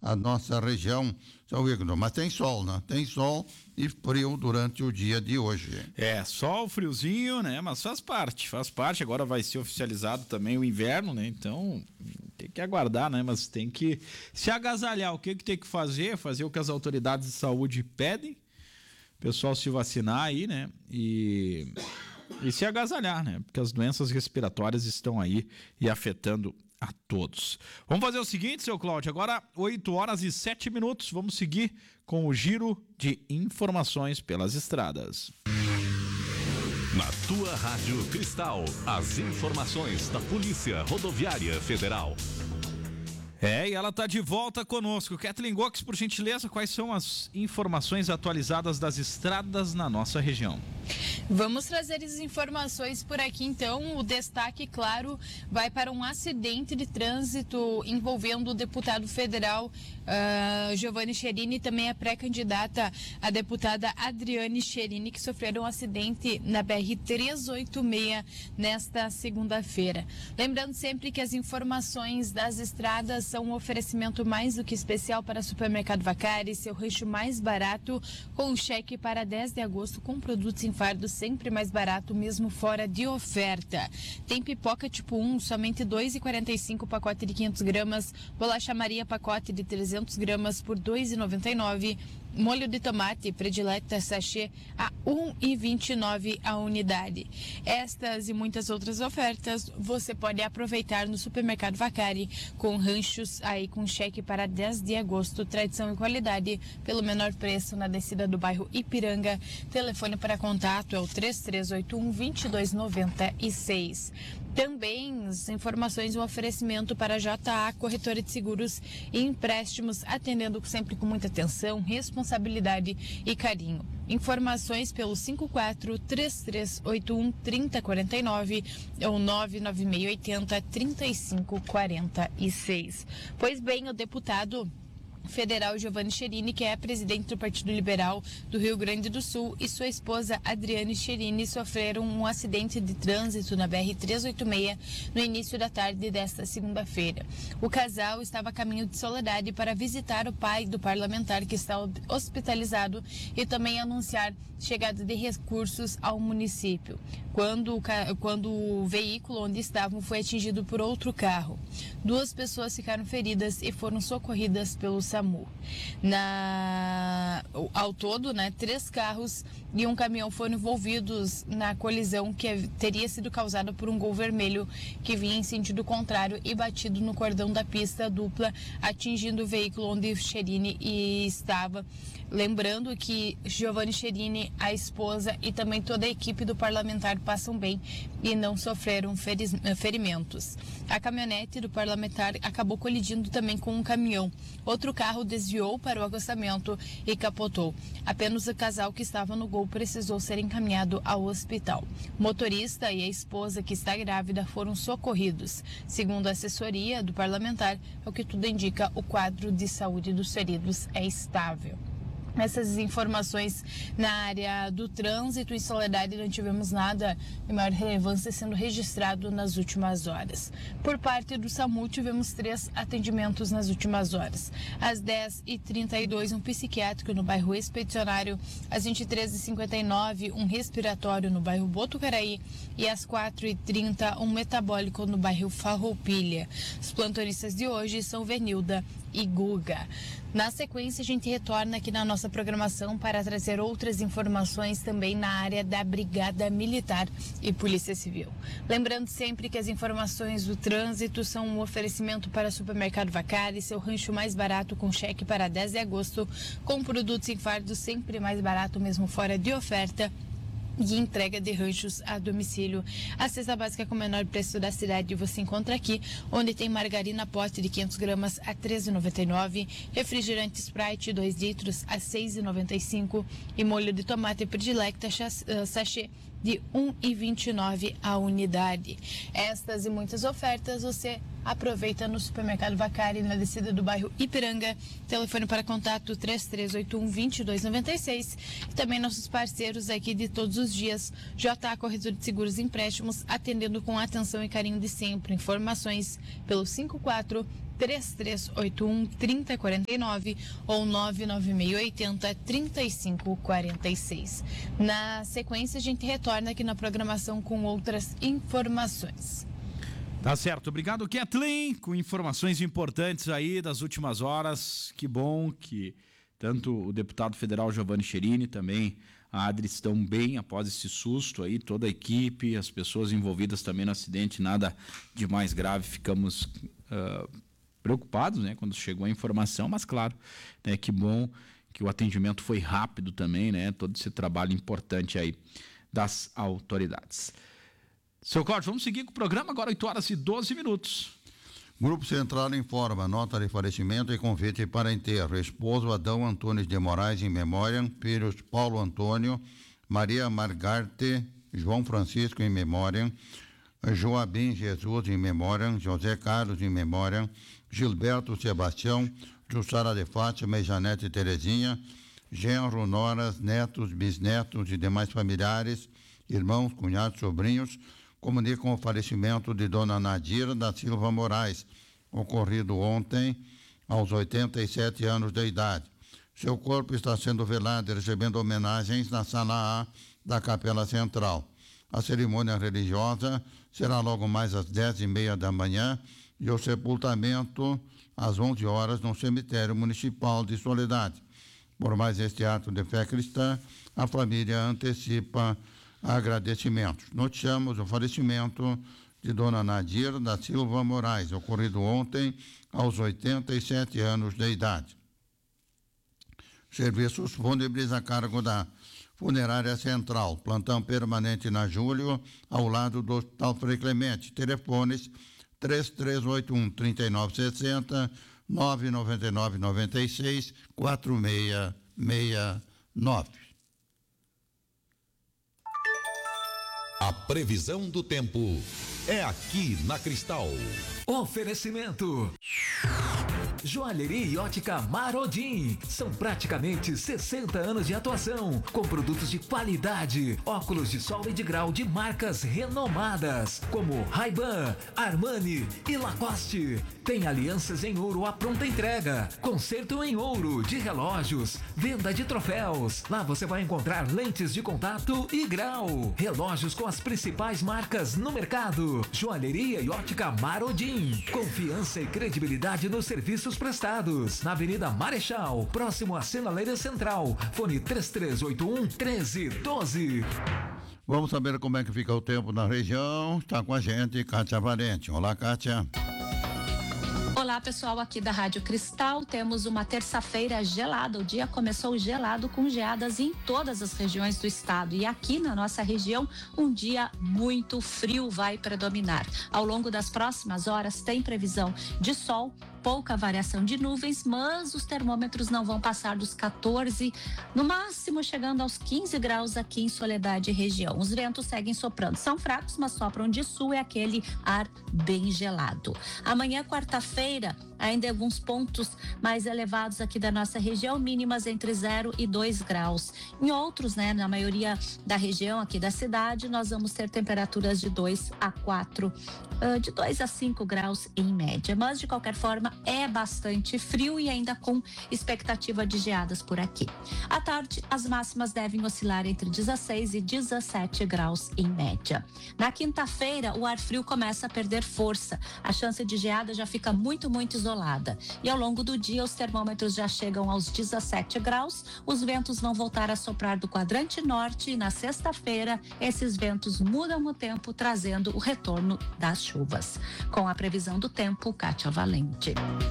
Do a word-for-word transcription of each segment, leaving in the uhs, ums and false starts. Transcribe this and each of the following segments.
a nossa região, São Igor. Mas tem sol, né? Tem sol e frio durante o dia de hoje. É, sol, friozinho, né? Mas faz parte, faz parte. Agora vai ser oficializado também o inverno, né? Então tem que aguardar, né? Mas tem que se agasalhar. O que, que tem que fazer? Fazer o que as autoridades de saúde pedem. O pessoal se vacinar aí, né? E, e se agasalhar, né? Porque as doenças respiratórias estão aí e afetando a todos. Vamos fazer o seguinte, seu Cláudio, agora oito horas e sete minutos, vamos seguir com o giro de informações pelas estradas. Na tua Rádio Cristal, as informações da Polícia Rodoviária Federal. É, e ela está de volta conosco. Kathleen Gox, por gentileza, quais são as informações atualizadas das estradas na nossa região? Vamos trazer as informações por aqui, então. O destaque, claro, vai para um acidente de trânsito envolvendo o deputado federal uh, Giovanni Cherini e também a pré-candidata, a deputada Adriane Cherini, que sofreram um acidente na B R trezentos e oitenta e seis nesta segunda-feira. Lembrando sempre que as informações das estradas são um oferecimento mais do que especial para Supermercado Vacari, seu rancho mais barato, com cheque para dez de agosto, com produtos em fardo sempre mais barato, mesmo fora de oferta. Tem pipoca tipo um, somente dois reais e quarenta e cinco, pacote de quinhentas gramas, bolacha Maria, pacote de trezentas gramas por dois reais e noventa e nove centavos. Molho de tomate predileta sachê a um real e vinte e nove centavos a unidade. Estas e muitas outras ofertas você pode aproveitar no Supermercado Vacari, com ranchos aí com cheque para dez de agosto, tradição e qualidade pelo menor preço na descida do bairro Ipiranga. Telefone para contato é o três três oito um, dois dois nove seis. Também as informações e um oferecimento para J A, corretora de seguros e empréstimos, atendendo sempre com muita atenção, responsabilidade e carinho. Informações pelo cinco quatro três três oito um, três zero quatro nove ou nove nove seis oito zero, três cinco quatro seis. Pois bem, o deputado federal Giovanni Cherini, que é presidente do Partido Liberal do Rio Grande do Sul, e sua esposa Adriane Cherini sofreram um acidente de trânsito na B R trezentos e oitenta e seis no início da tarde desta segunda-feira. O casal estava a caminho de Soledade para visitar o pai do parlamentar, que está hospitalizado, e também anunciar chegada de recursos ao município, quando, quando o veículo onde estavam foi atingido por outro carro. Duas pessoas ficaram feridas e foram socorridas pelo SAMU. Na, ao todo, né, três carros e um caminhão foram envolvidos na colisão, que teria sido causada por um Gol vermelho que vinha em sentido contrário e batido no cordão da pista dupla, atingindo o veículo onde Cherini estava. Lembrando que Giovanni Cherini, a esposa e também toda a equipe do parlamentar passam bem e não sofreram ferimentos. A caminhonete do parlamentar acabou colidindo também com um caminhão. Outro carro desviou para o acostamento e capotou. Apenas o casal que estava no Gol precisou ser encaminhado ao hospital. O motorista e a esposa, que está grávida, foram socorridos. Segundo a assessoria do parlamentar, o que tudo indica, o quadro de saúde dos feridos é estável. Essas informações na área do trânsito em Soledade, não tivemos nada de maior relevância sendo registrado nas últimas horas. Por parte do SAMU, tivemos três atendimentos nas últimas horas. Às dez e trinta e dois, um psiquiátrico no bairro Expedicionário. Às vinte e três e cinquenta e nove, um respiratório no bairro Botucaraí. E às quatro e trinta, um metabólico no bairro Farroupilha. Os plantonistas de hoje são Vernilda e Guga. Na sequência, a gente retorna aqui na nossa programação para trazer outras informações também na área da Brigada Militar e Polícia Civil. Lembrando sempre que as informações do trânsito são um oferecimento para Supermercado Vacari, seu rancho mais barato, com cheque para dez de agosto, com produtos em fardo sempre mais barato, mesmo fora de oferta, e entrega de ranchos a domicílio. A cesta básica com o menor preço da cidade você encontra aqui, onde tem margarina pote de quinhentas gramas a treze reais e noventa e nove centavos, refrigerante Sprite dois litros a seis reais e noventa e cinco centavos e molho de tomate predilecta sachê de um real e vinte e nove centavos a unidade. Estas e muitas ofertas você aproveita no Supermercado Vacari, na descida do bairro Ipiranga. Telefone para contato três três oito um, dois dois nove seis. E também nossos parceiros aqui de todos os dias, J A Corretor de Seguros e Empréstimos, atendendo com atenção e carinho de sempre. Informações pelo cinco quatro três três oito um, três zero quatro nove ou nove nove seis oito zero, três cinco quatro seis. Na sequência, a gente retorna aqui na programação com outras informações. Tá certo, obrigado Kathleen, com informações importantes aí das últimas horas. Que bom que tanto o deputado federal Giovanni Cherini, também a Adri estão bem após esse susto aí, toda a equipe, as pessoas envolvidas também no acidente, nada de mais grave. Ficamos uh, preocupados, né, quando chegou a informação, mas claro, né, que bom que o atendimento foi rápido também, né, todo esse trabalho importante aí das autoridades. Seu Cláudio, vamos seguir com o programa, agora oito horas e doze minutos. Grupo Central informa, nota de falecimento e convite para enterro. Esposo Adão Antônio de Moraes em memória, filhos Paulo Antônio, Maria Margarte, João Francisco em memória, Joabim Jesus em memória, José Carlos em memória, Gilberto Sebastião, Jussara de Fátima e Janete Terezinha, genro, noras, netos, bisnetos e demais familiares, irmãos, cunhados, sobrinhos, comunicam o falecimento de Dona Nadira da Silva Moraes, ocorrido ontem, aos oitenta e sete anos de idade. Seu corpo está sendo velado e recebendo homenagens na Sala A da Capela Central. A cerimônia religiosa será logo mais às dez e meia da manhã e o sepultamento às onze horas no cemitério municipal de Soledade. Por mais este ato de fé cristã, a família antecipa agradecimentos. Noticiamos o falecimento de Dona Nadira da Silva Moraes, ocorrido ontem aos oitenta e sete anos de idade. Serviços fúnebres a cargo da Funerária Central, plantão permanente na Júlio, ao lado do Hospital Frei Clemente. Telefones três três oito um, três nove seis zero, nove nove nove nove seis, quatro seis seis nove. A previsão do tempo é aqui na Cristal. Oferecimento Joalheria e Ótica Marodim. São praticamente sessenta anos de atuação, com produtos de qualidade, óculos de sol e de grau de marcas renomadas, como Ray-Ban, Armani e Lacoste. Tem alianças em ouro à pronta entrega, conserto em ouro de relógios, venda de troféus. Lá você vai encontrar lentes de contato e grau, relógios com as principais marcas no mercado. Joalheria e Ótica Marodim. Confiança e credibilidade nos serviços prestados. Na Avenida Marechal, próximo à Sinaleira Central. Fone três três oito um, um três um dois. Vamos saber como é que fica o tempo na região. Está com a gente Kátia Valente. Olá, Kátia. Olá, pessoal, aqui da Rádio Cristal. Temos uma terça-feira gelada. O dia começou gelado, com geadas em todas as regiões do estado. E aqui na nossa região, um dia muito frio vai predominar. Ao longo das próximas horas, tem previsão de sol, pouca variação de nuvens, mas os termômetros não vão passar dos quatorze, no máximo chegando aos quinze graus aqui em Soledade e região. Os ventos seguem soprando, são fracos, mas sopram de sul, é aquele ar bem gelado. Amanhã, quarta-feira, ainda alguns pontos mais elevados aqui da nossa região, mínimas entre zero e dois graus. Em outros, né, na maioria da região aqui da cidade, nós vamos ter temperaturas de dois a quatro, de dois a cinco graus em média. Mas, de qualquer forma, é bastante frio e ainda com expectativa de geadas por aqui. À tarde, as máximas devem oscilar entre dezesseis e dezessete graus em média. Na quinta-feira, o ar frio começa a perder força. A chance de geada já fica muito, muito isolada. E ao longo do dia, os termômetros já chegam aos dezessete graus. Os ventos vão voltar a soprar do quadrante norte e na sexta-feira, esses ventos mudam o tempo, trazendo o retorno das chuvas. Com a previsão do tempo, Kátia Valente.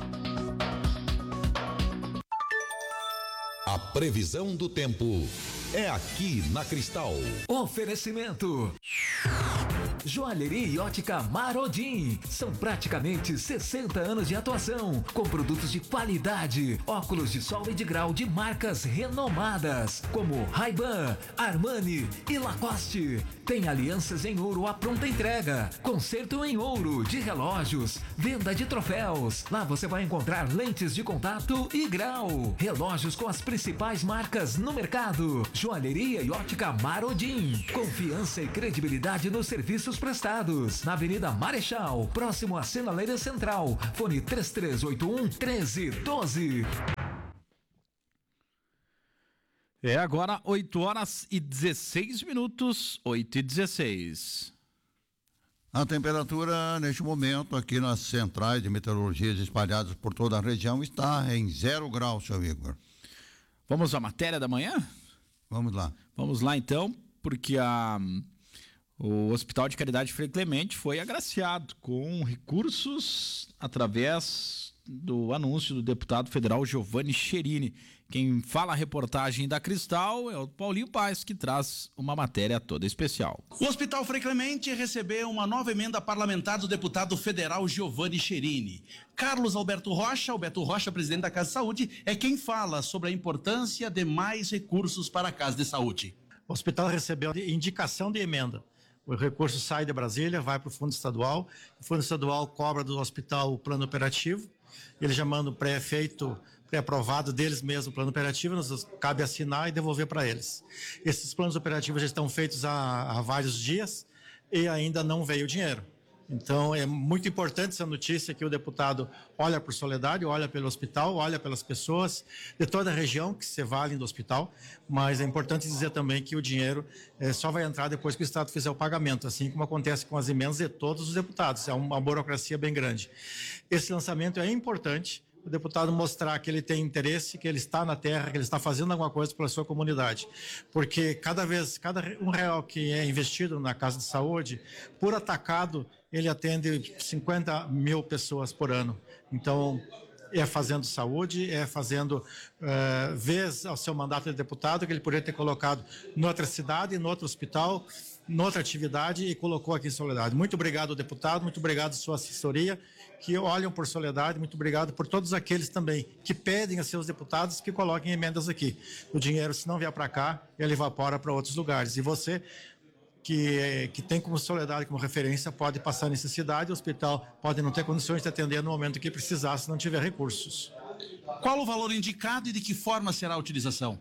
A previsão do tempo é aqui na Cristal. Oferecimento Joalheria e Ótica Marodim. São praticamente sessenta anos de atuação, com produtos de qualidade, óculos de sol e de grau de marcas renomadas, como Ray-Ban, Armani e Lacoste. Tem alianças em ouro à pronta entrega, conserto em ouro de relógios, venda de troféus. Lá você vai encontrar lentes de contato e grau, relógios com as principais marcas no mercado. Joalheria e Ótica Marodim. Confiança e credibilidade nos serviços serviços prestados na Avenida Marechal, próximo à Sinaleira Central. Fone três três oito um, um três um dois. É agora oito horas e dezesseis minutos, oito e dezesseis. A temperatura neste momento aqui nas centrais de meteorologia espalhadas por toda a região está em zero graus, seu Igor. Vamos à matéria da manhã? Vamos lá. Vamos lá então, porque a, o Hospital de Caridade Frei Clemente foi agraciado com recursos através do anúncio do deputado federal Giovanni Cherini. Quem fala a reportagem da Cristal é o Paulinho Paes, que traz uma matéria toda especial. O Hospital Frei Clemente recebeu uma nova emenda parlamentar do deputado federal Giovanni Cherini. Carlos Alberto Rocha, Alberto Rocha, presidente da Casa de Saúde, é quem fala sobre a importância de mais recursos para a Casa de Saúde. O hospital recebeu indicação de emenda. O recurso sai de Brasília, vai para o Fundo Estadual. O Fundo Estadual cobra do hospital o plano operativo. Ele já manda o pré-feito, pré-aprovado deles mesmo, o plano operativo, nos cabe assinar e devolver para eles. Esses planos operativos já estão feitos há, há vários dias e ainda não veio o dinheiro. Então, é muito importante essa notícia que o deputado olha por Soledade, olha pelo hospital, olha pelas pessoas de toda a região que se valem do hospital, mas é importante dizer também que o dinheiro é, só vai entrar depois que o Estado fizer o pagamento, assim como acontece com as emendas de todos os deputados. É uma burocracia bem grande. Esse lançamento é importante, o deputado mostrar que ele tem interesse, que ele está na terra, que ele está fazendo alguma coisa pela sua comunidade. Porque cada vez, cada um real que é investido na Casa de Saúde, por atacado, ele atende cinquenta mil pessoas por ano. Então, é fazendo saúde, é fazendo uh, vez ao seu mandato de deputado, que ele poderia ter colocado noutra cidade, em outro hospital, noutra atividade, e colocou aqui em Soledade. Muito obrigado, deputado, muito obrigado sua assessoria, que olham por Soledade, muito obrigado por todos aqueles também que pedem a seus deputados que coloquem emendas aqui. O dinheiro, se não vier para cá, ele evapora para outros lugares. E você, que, que tem como Soledade como referência, pode passar necessidade, o hospital pode não ter condições de atender no momento que precisar, se não tiver recursos. Qual o valor indicado e de que forma será a utilização?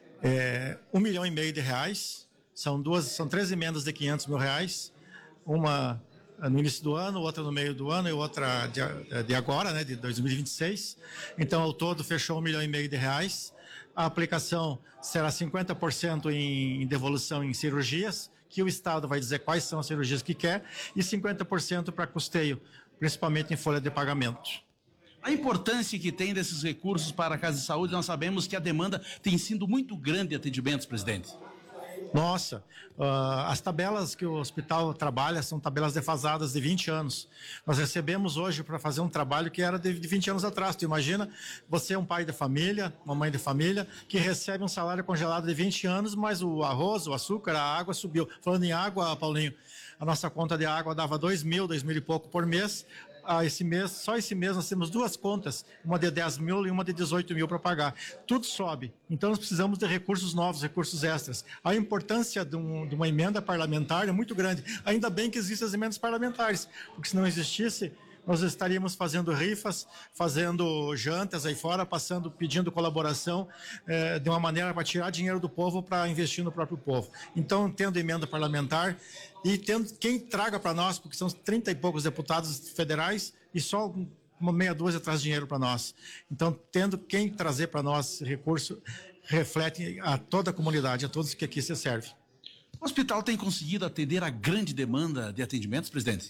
É, um milhão e meio de reais, são, duas, são três emendas de quinhentos mil reais, uma no início do ano, outra no meio do ano e outra de, de agora, né, de dois mil e vinte e seis. Então, ao todo, fechou um milhão e meio de reais. A aplicação será cinquenta por cento em, em devolução em cirurgias, que o Estado vai dizer quais são as cirurgias que quer, e cinquenta por cento para custeio, principalmente em folha de pagamento. A importância que tem desses recursos para a Casa de Saúde, nós sabemos que a demanda tem sido muito grande de atendimentos, presidente. Nossa, uh, as tabelas que o hospital trabalha são tabelas defasadas de vinte anos. Nós recebemos hoje para fazer um trabalho que era de vinte anos atrás. Tu imagina, você é um pai de família, uma mãe de família, que recebe um salário congelado de vinte anos, mas o arroz, o açúcar, a água subiu. Falando em água, Paulinho, a nossa conta de água dava dois mil, dois mil e pouco por mês. Ah, esse mês, só esse mês nós temos duas contas, uma de dez mil e uma de dezoito mil para pagar. Tudo sobe. Então nós precisamos de recursos novos, recursos extras. A importância de, um, de uma emenda parlamentar é muito grande. Ainda bem que existem as emendas parlamentares, porque se não existisse, nós estaríamos fazendo rifas, fazendo jantas aí fora, passando, pedindo colaboração eh, de uma maneira para tirar dinheiro do povo para investir no próprio povo. Então, tendo emenda parlamentar e tendo quem traga para nós, porque são trinta e poucos deputados federais e só uma meia dúzia traz dinheiro para nós. Então, tendo quem trazer para nós esse recurso, reflete a toda a comunidade, a todos que aqui se serve. O hospital tem conseguido atender a grande demanda de atendimentos, presidente?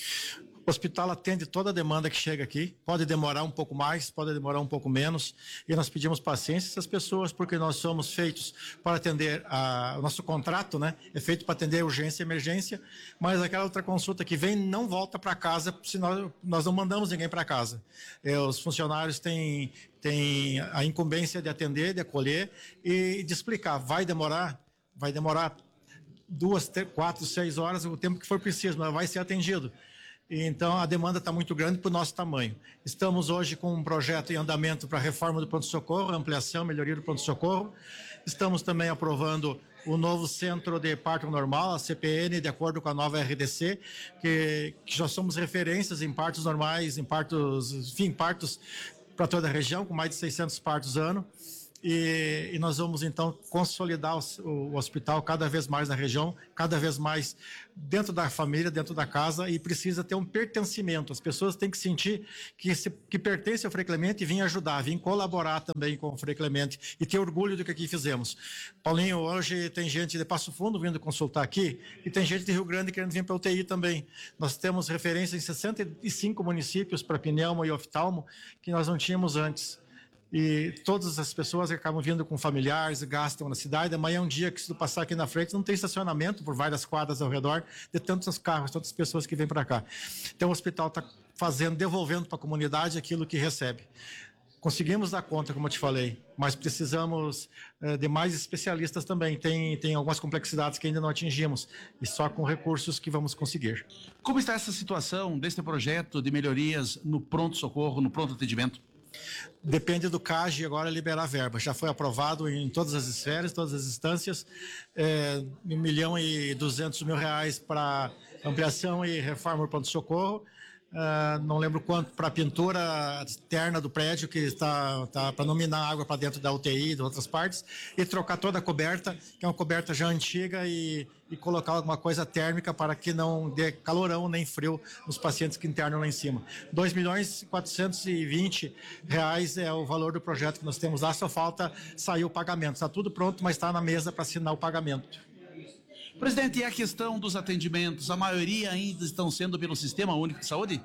O hospital atende toda a demanda que chega aqui, pode demorar um pouco mais, pode demorar um pouco menos, e nós pedimos paciência a essas pessoas, porque nós somos feitos para atender, a, o nosso contrato, né, é feito para atender urgência e emergência, mas aquela outra consulta que vem não volta para casa, senão nós não mandamos ninguém para casa. É, os funcionários têm, têm a incumbência de atender, de acolher e de explicar. Vai demorar? Vai demorar duas, três, quatro, seis horas, o tempo que for preciso, mas vai ser atendido. Então, a demanda está muito grande para o nosso tamanho. Estamos hoje com um projeto em andamento para a reforma do pronto-socorro, ampliação, melhoria do pronto-socorro. Estamos também aprovando o novo centro de parto normal, a C P N, de acordo com a nova R D C, que, que já somos referências em partos normais, em partos, enfim, partos para toda a região, com mais de seiscentos partos ano. e, e nós vamos então consolidar o, o hospital cada vez mais na região, cada vez mais dentro da família, dentro da casa, e precisa ter um pertencimento. As pessoas têm que sentir que, se, que pertence ao Frei Clemente e vir ajudar, vir colaborar também com o Frei Clemente e ter orgulho do que aqui fizemos. Paulinho, hoje tem gente de Passo Fundo vindo consultar aqui e tem gente de Rio Grande querendo vir para a U T I também. Nós temos referência em sessenta e cinco municípios para pneumo e oftalmo que nós não tínhamos antes. E todas as pessoas acabam vindo com familiares, gastam na cidade. Amanhã é um dia que, se tu passar aqui na frente, não tem estacionamento por várias quadras ao redor de tantos carros, tantas pessoas que vêm para cá. Então o hospital está fazendo, devolvendo para a comunidade aquilo que recebe. Conseguimos dar conta, como eu te falei, mas precisamos eh, de mais especialistas também. Tem, tem algumas complexidades que ainda não atingimos, e só com recursos que vamos conseguir. Como está essa situação deste projeto de melhorias no pronto-socorro, no pronto-atendimento? Depende do C A G agora liberar verba. Já foi aprovado em todas as esferas, todas as instâncias, é, um milhão e duzentos mil reais para ampliação e reforma do pronto-socorro. Uh, não lembro quanto para a pintura externa do prédio, que está tá para nominar água para dentro da U T I e de outras partes, e trocar toda a coberta, que é uma coberta já antiga, e, e colocar alguma coisa térmica para que não dê calorão nem frio nos pacientes que internam lá em cima. dois milhões e quatrocentos e vinte reais é o valor do projeto que nós temos lá, só falta sair o pagamento. Está tudo pronto, mas está na mesa para assinar o pagamento. Presidente, e a questão dos atendimentos, a maioria ainda estão sendo pelo Sistema Único de Saúde?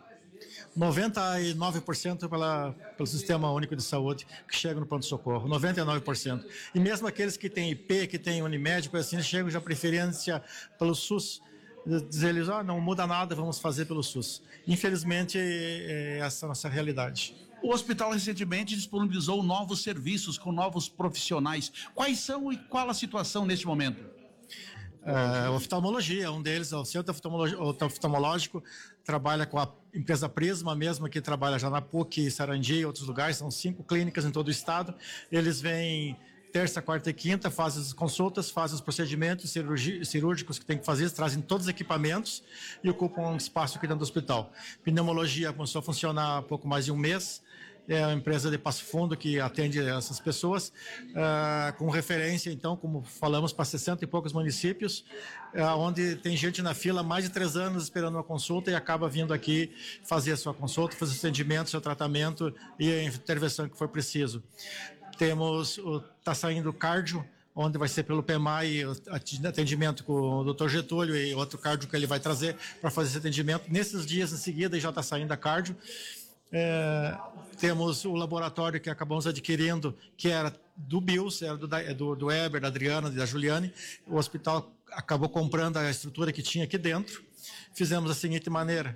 noventa e nove por cento pela, pelo Sistema Único de Saúde que chega no pronto-socorro, noventa e nove por cento. E mesmo aqueles que têm I P, que têm Unimed, assim, chegam já preferência pelo SUS. Diz eles, ah, não muda nada, vamos fazer pelo SUS. Infelizmente, é essa a nossa realidade. O hospital recentemente disponibilizou novos serviços com novos profissionais. Quais são e qual a situação neste momento? Uh, oftalmologia, um deles, o Centro Oftalmológico, trabalha com a empresa Prisma, mesmo que trabalha já na P U C, Sarandi e outros lugares, são cinco clínicas em todo o estado. Eles vêm terça, quarta e quinta, fazem as consultas, fazem os procedimentos cirúrgicos que tem que fazer, trazem todos os equipamentos e ocupam um espaço aqui dentro do hospital. Pneumologia começou a funcionar há pouco mais de um mês. É uma empresa de Passo Fundo que atende essas pessoas, uh, com referência, então, como falamos, para sessenta e poucos municípios, uh, onde tem gente na fila há mais de três anos esperando uma consulta e acaba vindo aqui fazer a sua consulta, fazer o atendimento, seu tratamento e a intervenção que for preciso. Temos, está saindo o cardio, onde vai ser pelo P M A I, atendimento com o doutor Getúlio e outro cardio que ele vai trazer para fazer esse atendimento. Nesses dias em seguida já está saindo a cardio. É, temos o laboratório que acabamos adquirindo, que era do Bills, era do, do, do Weber, da Adriana e da Juliane. O hospital acabou comprando a estrutura que tinha aqui dentro. Fizemos da seguinte maneira,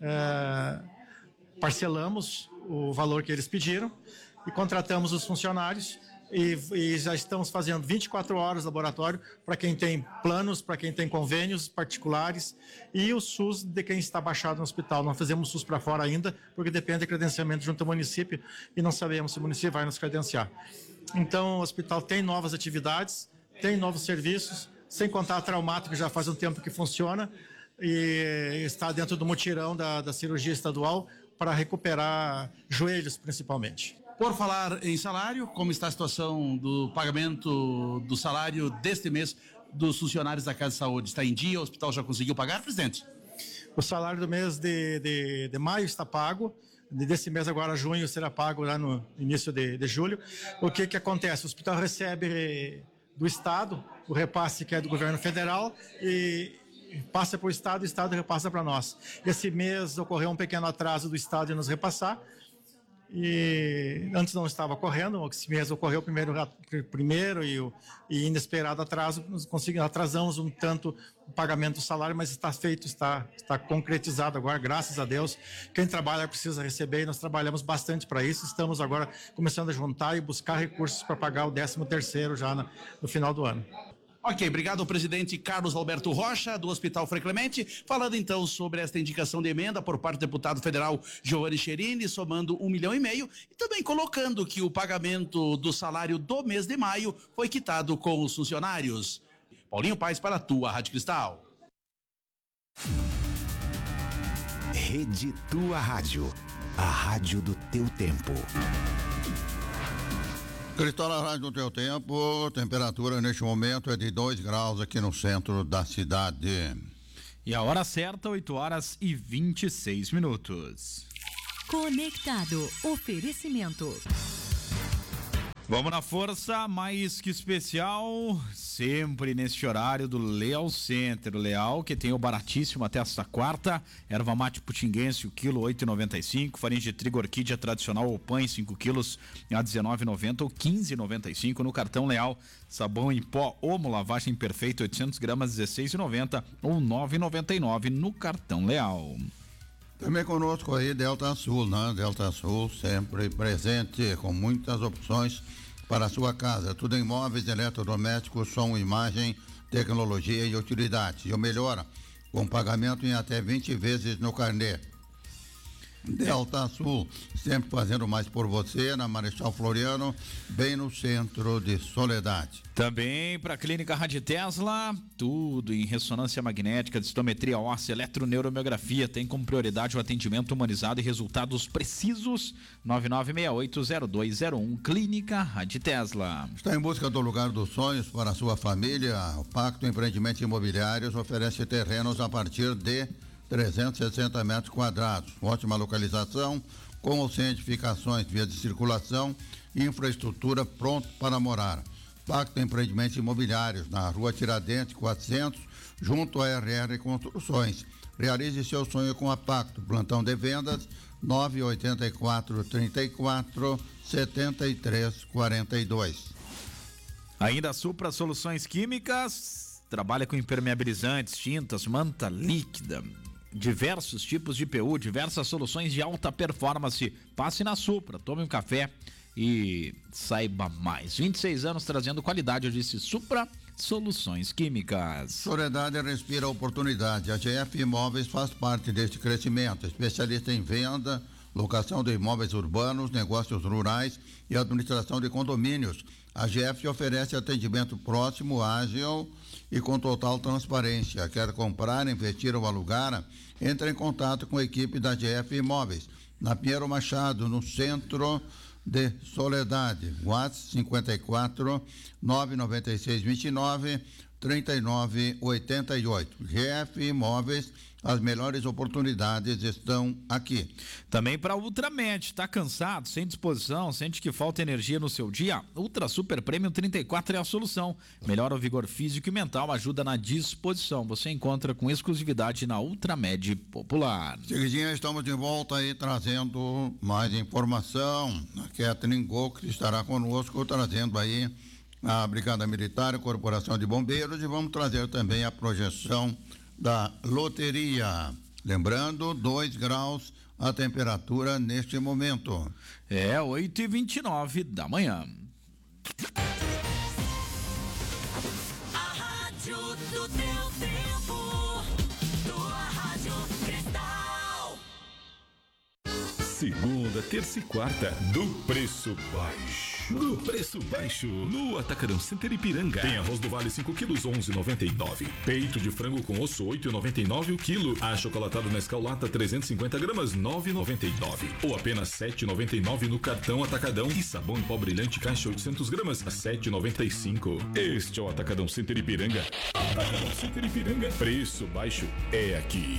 é, parcelamos o valor que eles pediram e contratamos os funcionários. E, e já estamos fazendo vinte e quatro horas laboratório para quem tem planos, para quem tem convênios particulares, e o SUS de quem está baixado no hospital. Não fazemos SUS para fora ainda, porque depende do credenciamento junto ao município e não sabemos se o município vai nos credenciar. Então, o hospital tem novas atividades, tem novos serviços, sem contar a traumática, que já faz um tempo que funciona e está dentro do mutirão da, da cirurgia estadual para recuperar joelhos, principalmente. Por falar em salário, como está a situação do pagamento do salário deste mês dos funcionários da Casa de Saúde? Está em dia? O hospital já conseguiu pagar, presidente? O salário do mês de, de, de maio está pago. Desse mês agora, junho, será pago lá no início de, de julho. O que que acontece? O hospital recebe do Estado o repasse que é do governo federal e passa para o Estado e o Estado repassa para nós. Esse mês ocorreu um pequeno atraso do Estado em nos repassar. E antes não estava ocorrendo, esse mês ocorreu o primeiro, primeiro e, o, e inesperado atraso, nós conseguimos, atrasamos um tanto o pagamento do salário, mas está feito, está, está concretizado agora, graças a Deus. Quem trabalha precisa receber e nós trabalhamos bastante para isso, estamos agora começando a juntar e buscar recursos para pagar o décimo terceiro já na, no final do ano. Ok, obrigado ao presidente Carlos Alberto Rocha, do Hospital Frei Clemente, falando então sobre esta indicação de emenda por parte do deputado federal Giovanni Cherini, somando um milhão e meio, e também colocando que o pagamento do salário do mês de maio foi quitado com os funcionários. Paulinho Paes para a tua Rádio Cristal. Rede Tua Rádio, a rádio do teu tempo. Cristal na Rádio do Teu Tempo, temperatura neste momento é de dois graus aqui no centro da cidade. E a hora certa, oito horas e vinte e seis minutos. Conectado, oferecimento. Vamos na força, mais que especial, sempre neste horário do Leal Center. O Leal, que tem o baratíssimo até esta quarta, erva mate putinguense, o quilo oito e noventa e cinco, farinha de trigo orquídea tradicional ou pães, cinco quilos a dezenove e noventa ou quinze e noventa e cinco no cartão Leal. Sabão em pó Omo, lavagem perfeita, oitocentos gramas, dezesseis e noventa ou nove e noventa e nove no cartão Leal. Também conosco aí Delta Sul, né? Delta Sul sempre presente com muitas opções para a sua casa. Tudo em móveis, eletrodomésticos, som, imagem, tecnologia e utilidade. E o melhor, com pagamento em até vinte vezes no carnê. Delta Sul, sempre fazendo mais por você, na Marechal Floriano, bem no centro de Soledade. Também para a Clínica Rádio Tesla, tudo em ressonância magnética, densitometria óssea, eletroneuromiografia, tem como prioridade o atendimento humanizado e resultados precisos. nove nove seis oito zero dois zero um, Clínica Rádio Tesla. Está em busca do lugar dos sonhos para a sua família? O Pacto Empreendimentos Imobiliários oferece terrenos a partir de trezentos e sessenta metros quadrados, ótima localização, com ou sem edificações, vias de circulação e infraestrutura pronto para morar. Pacto Empreendimentos Imobiliários, na Rua Tiradentes quatrocentos, junto à R R Construções. Realize seu sonho com a Pacto. Plantão de vendas nove oito quatro, três quatro, sete três quatro dois. Ainda a Supra Soluções Químicas trabalha com impermeabilizantes, tintas, manta líquida, diversos tipos de P U, diversas soluções de alta performance. Passe na Supra, tome um café e saiba mais. vinte e seis anos trazendo qualidade, eu disse Supra Soluções Químicas. Soledade respira oportunidade. A G F Imóveis faz parte deste crescimento. Especialista em venda, locação de imóveis urbanos, negócios rurais e administração de condomínios. A G F oferece atendimento próximo, ágil e com total transparência. Quer comprar, investir ou alugar? Entre em contato com a equipe da G F Imóveis, na Pinheiro Machado, no centro de Soledade. WhatsApp cinquenta e quatro, nove nove seis, vinte e nove, trinta e nove oitenta e oito. G F Imóveis, as melhores oportunidades estão aqui. Também para Ultramed, tá cansado, sem disposição, sente que falta energia no seu dia? Ultra Super Premium trinta e quatro é a solução. Melhora o vigor físico e mental, ajuda na disposição. Você encontra com exclusividade na Ultramed Popular. Seguidinha, estamos de volta aí trazendo mais informação. A Catherine Golk estará conosco trazendo aí a Brigada Militar, a Corporação de Bombeiros, e vamos trazer também a projeção da loteria. Lembrando, dois graus a temperatura neste momento. É oito e vinte e nove da manhã. A rádio do teu tempo, tua Rádio Cristal. Segunda, terça e quarta, do preço baixo. No preço baixo, no Atacadão Center Ipiranga. Tem arroz do Vale cinco quilos, onze e noventa e nove. Peito de frango com osso, oito e noventa e nove o quilo. Achocolatado Nescau Lata, trezentos e cinquenta gramas, nove e noventa e nove. Ou apenas sete e noventa e nove no cartão Atacadão. E sabão em pó brilhante caixa oitocentos gramas, sete e noventa e cinco. Este é o Atacadão Center Ipiranga. Atacadão Center Ipiranga. Preço baixo é aqui.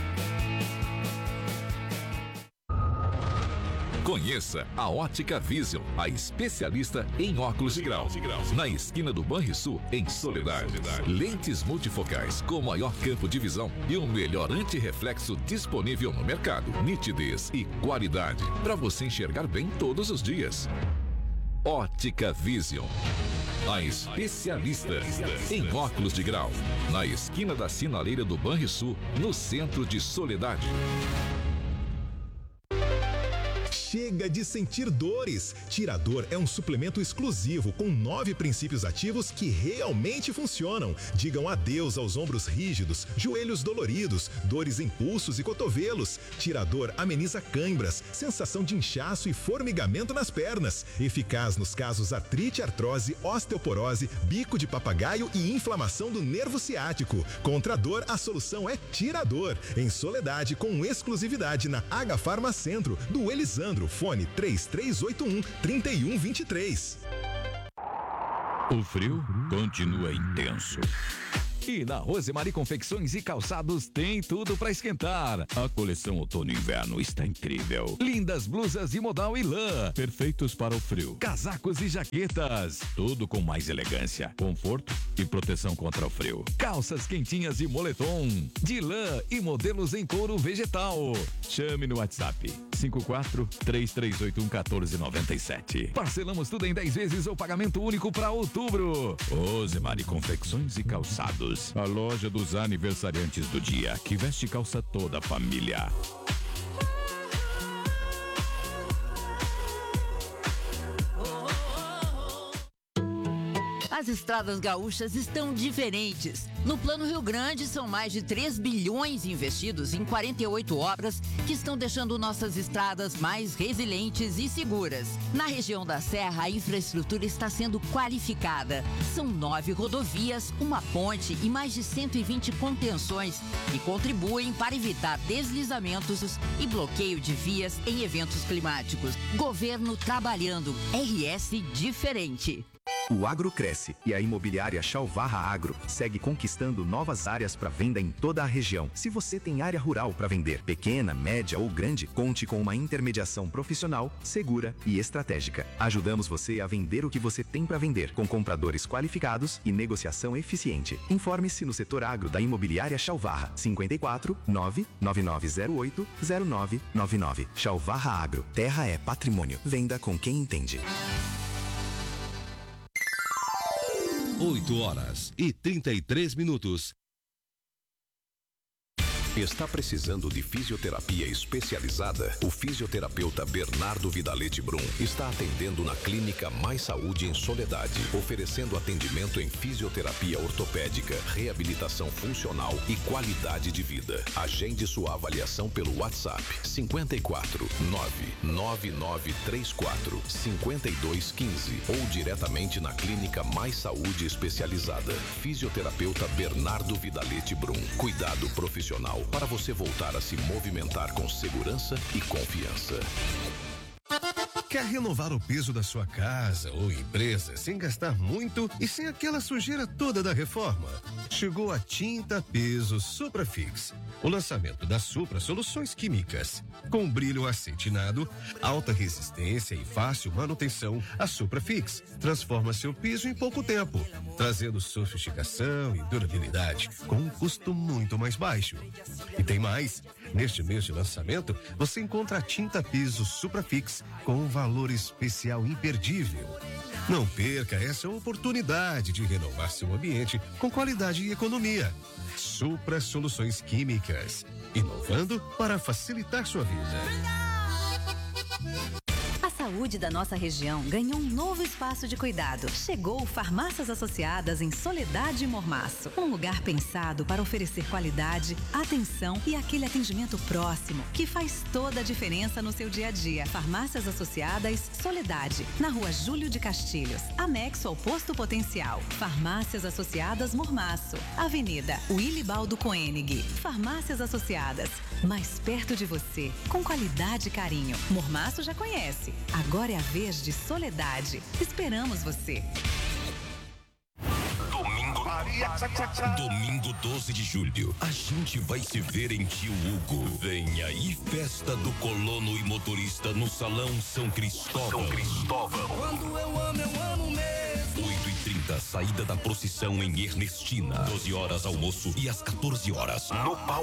Conheça a Ótica Vision, a especialista em óculos de grau. Na esquina do Banrisul, em Soledade. Lentes multifocais com maior campo de visão e o melhor antirreflexo disponível no mercado. Nitidez e qualidade para você enxergar bem todos os dias. Ótica Vision, a especialista em óculos de grau. Na esquina da sinaleira do Banrisul, no centro de Soledade. Chega de sentir dores. Tirador é um suplemento exclusivo com nove princípios ativos que realmente funcionam. Digam adeus aos ombros rígidos, joelhos doloridos, dores em pulsos e cotovelos. Tirador ameniza cãibras, sensação de inchaço e formigamento nas pernas. Eficaz nos casos artrite, artrose, osteoporose, bico de papagaio e inflamação do nervo ciático. Contra a dor, a solução é Tirador. Em Soledade, com exclusividade na H Farma Centro, do Elisandro. Fone três três oito um, três um dois três. O frio continua intenso. E na Rosemary Confecções e Calçados tem tudo para esquentar. A coleção outono e inverno está incrível. Lindas blusas de modal e lã, perfeitos para o frio. Casacos e jaquetas, tudo com mais elegância, conforto e proteção contra o frio. Calças quentinhas de moletom, de lã e modelos em couro vegetal. Chame no WhatsApp cinco quatro, três três oito um, um quatro nove sete. Parcelamos tudo em dez vezes ou pagamento único para outubro. Rosemary Confecções e Calçados. A loja dos aniversariantes do dia, que veste calça toda a família. As estradas gaúchas estão diferentes. No Plano Rio Grande, são mais de três bilhões investidos em quarenta e oito obras que estão deixando nossas estradas mais resilientes e seguras. Na região da Serra, a infraestrutura está sendo qualificada. São nove rodovias, uma ponte e mais de cento e vinte contenções que contribuem para evitar deslizamentos e bloqueio de vias em eventos climáticos. Governo trabalhando. R S diferente. O agro cresce e a imobiliária Chalvarra Agro segue conquistando novas áreas para venda em toda a região. Se você tem área rural para vender, pequena, média ou grande, conte com uma intermediação profissional, segura e estratégica. Ajudamos você a vender o que você tem para vender, com compradores qualificados e negociação eficiente. Informe-se no setor agro da imobiliária Chalvarra, cinco quatro, nove nove nove zero oito, zero nove nove nove. Chalvarra Agro, terra é patrimônio. Venda com quem entende. oito horas e trinta e três minutos. Está precisando de fisioterapia especializada? O fisioterapeuta Bernardo Vidalete Brum está atendendo na Clínica Mais Saúde em Soledade, oferecendo atendimento em fisioterapia ortopédica, reabilitação funcional e qualidade de vida. Agende sua avaliação pelo WhatsApp cinco quatro, nove nove nove três quatro, cinco dois um cinco ou diretamente na Clínica Mais Saúde Especializada. Fisioterapeuta Bernardo Vidalete Brum. Cuidado profissional para você voltar a se movimentar com segurança e confiança. Quer renovar o piso da sua casa ou empresa sem gastar muito e sem aquela sujeira toda da reforma? Chegou a Tinta Piso Suprafix, o lançamento da Supra Soluções Químicas. Com brilho acetinado, alta resistência e fácil manutenção, a Suprafix transforma seu piso em pouco tempo, trazendo sofisticação e durabilidade com um custo muito mais baixo. E tem mais, neste mês de lançamento, você encontra a Tinta Piso Suprafix com um valor especial imperdível. Não perca essa oportunidade de renovar seu ambiente com qualidade e economia. Supra Soluções Químicas, inovando para facilitar sua vida. A saúde da nossa região ganhou um novo espaço de cuidado. Chegou Farmácias Associadas em Soledade e Mormaço. Um lugar pensado para oferecer qualidade, atenção e aquele atendimento próximo que faz toda a diferença no seu dia a dia. Farmácias Associadas Soledade, na rua Júlio de Castilhos, anexo ao Posto Potencial. Farmácias Associadas Mormaço, Avenida Wilibaldo Koenig. Farmácias Associadas, mais perto de você, com qualidade e carinho. Mormaço já conhece. Agora é a vez de Soledade. Esperamos você. Domingo. Domingo doze de julho. A gente vai se ver em Tio Hugo. Vem aí, festa do colono e motorista no Salão São Cristóvão. São Cristóvão. Quando eu amo, eu amo mesmo. oito e trinta, saída da procissão em Ernestina. doze horas almoço e às quatorze horas no palco.